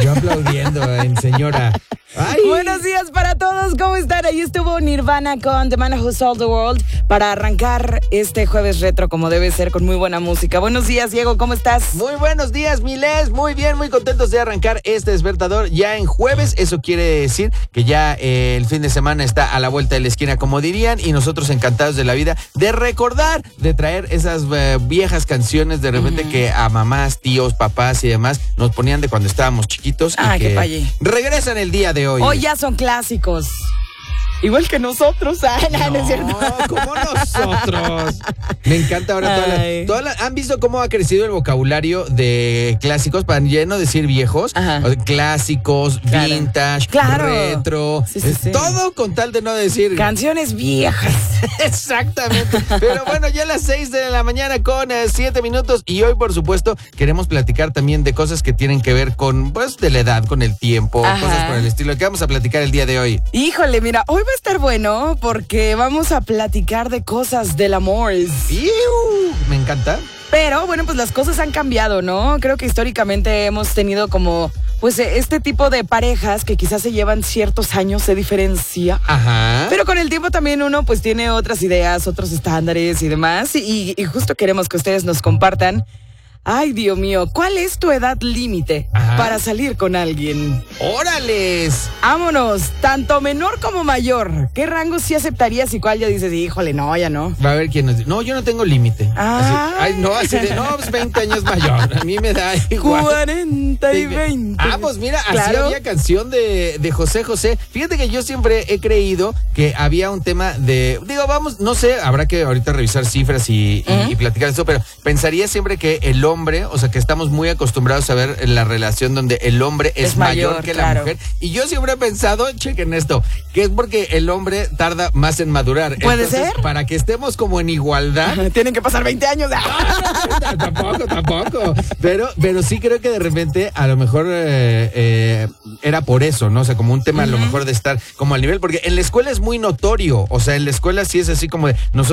Yo aplaudiendo, señora. Ay. Buenos días para todos, ¿cómo están? Ahí estuvo Nirvana con The Man Who Sold the World para arrancar este jueves retro como debe ser, con muy buena música. Buenos días, Diego, ¿cómo estás? Muy buenos días, Miles. Muy bien, muy contentos de arrancar este despertador ya en jueves. Eso quiere decir que ya el fin de semana está a la vuelta de la esquina, como dirían, y nosotros encantados de la vida de recordar, de traer esas viejas canciones de repente que a mamás, tíos, papás y demás nos ponían de cuando estábamos chiquitos y qué que paye. regresan el día de hoy. Hoy ya son clásicos. Igual que nosotros. No es cierto. Como nosotros. Me encanta ahora ¿han visto cómo ha crecido el vocabulario de clásicos para ya no decir viejos? Ajá. Clásicos, Claro. vintage, Claro. retro. Sí. Todo con tal de no decir Canciones viejas. Exactamente. Pero bueno, ya a las 6 de la mañana con 7 minutos. Y hoy, por supuesto, queremos platicar también de cosas que tienen que ver con, pues, de la edad, con el tiempo, Ajá. cosas por el estilo. ¿Qué vamos a platicar el día de hoy? Híjole, mira, hoy va a estar bueno porque vamos a platicar de cosas del amor. Me encanta. Pero bueno, pues las cosas han cambiado, ¿no? Creo que históricamente hemos tenido como, pues, este tipo de parejas que quizás se llevan ciertos años de diferencia. Ajá. Pero con el tiempo también uno pues tiene otras ideas, otros estándares y demás. Y justo queremos que ustedes nos compartan. Ay, Dios mío, ¿cuál es tu edad límite para salir con alguien? ¡Órales! Vámonos, tanto menor como mayor. ¿Qué rango sí aceptarías y cuál ya dices, híjole, no, ya no? Va a ver quién nos dice. No, yo no tengo límite. Así de, pues 20 años mayor. A mí me da igual. 40 y 20. Pues mira, así Claro. había canción de José José. Fíjate que yo siempre he creído que había un tema de, no sé, habrá que ahorita revisar cifras y platicar eso, pero pensaría siempre que el hombre, o sea, que estamos muy acostumbrados a ver la relación donde el hombre es mayor que la mujer. Y yo siempre he pensado, chequen esto, que es porque el hombre tarda más en madurar. ¿Puede ser? Para que estemos como en igualdad. Tienen que pasar 20 años. Tampoco. Pero sí creo que de repente a lo mejor era por eso, ¿no? O sea, como un tema a lo mejor de estar como al nivel, porque en la escuela es muy notorio. O sea, en la escuela sí es así como de nosotros